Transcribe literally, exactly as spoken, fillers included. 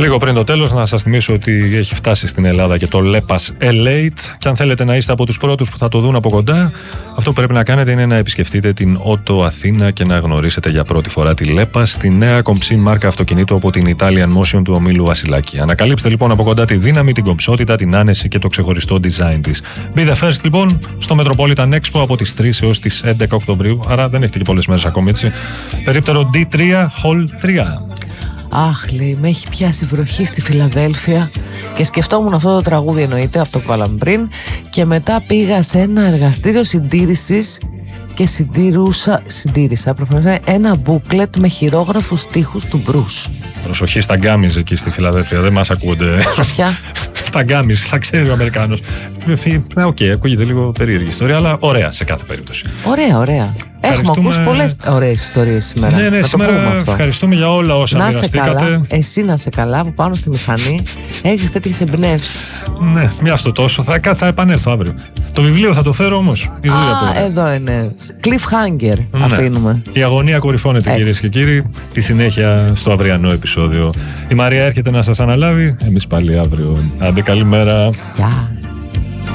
Λίγο πριν το τέλος, να σας θυμίσω ότι έχει φτάσει στην Ελλάδα και το Λέπας Elate. Και αν θέλετε να είστε από τους πρώτους που θα το δουν από κοντά, αυτό που πρέπει να κάνετε είναι να επισκεφτείτε την Ότο Αθήνα και να γνωρίσετε για πρώτη φορά τη Λέπας, τη νέα κομψή μάρκα αυτοκινήτου από την Italian Motion του ομίλου Βασιλάκη. Ανακαλύψτε λοιπόν από κοντά τη δύναμη, την κομψότητα, την άνεση και το ξεχωριστό design της. Be the first λοιπόν στο Metropolitan Expo από τις τρεις έως τις έντεκα Οκτωβρίου, άρα δεν έχετε και πολλές μέρες ακόμη, έτσι. Περίπτερο ντι τρία, Hall τρία. Αχ, λέει, με έχει πιάσει βροχή στη Φιλαδέλφια και σκεφτόμουν αυτό το τραγούδι, εννοείται, αυτό που βάλαμε πριν. Και μετά πήγα σε ένα εργαστήριο συντήρησης και συντήρουσα, συντήρησα προφανώς ένα μπούκλετ με χειρόγραφους στίχους του Μπρους. Προσοχή στα γκάμιζ εκεί στη Φιλαδέλφια, δεν μας ακούγονται. Ποια? Στα γκάμιζ, θα ξέρει ο Αμερικάνος. Ναι, οκ, okay, ακούγεται λίγο περίεργη ιστορία, αλλά ωραία σε κάθε περίπτωση. Ωραία, ωραία. Έχουμε ακούσει πολλές ωραίες ιστορίες σήμερα. Ναι, ναι, να σήμερα ευχαριστούμε για όλα όσα να μοιραστήκατε. Καλά, εσύ να σε καλά, που πάνω στη μηχανή έχεις τέτοιες εμπνεύσεις. Ναι, μια στο τόσο. Θα, θα επανέλθω αύριο. Το βιβλίο θα το φέρω όμως. Α, εδώ είναι. Cliffhanger, ναι. Αφήνουμε. Η αγωνία κορυφώνεται, κυρίες και κύριοι. Τη συνέχεια στο αυριανό επεισόδιο. Η Μαρία έρχεται να σας αναλάβει. Εμείς πάλι αύριο. Άντε, καλημέρα. Γεια.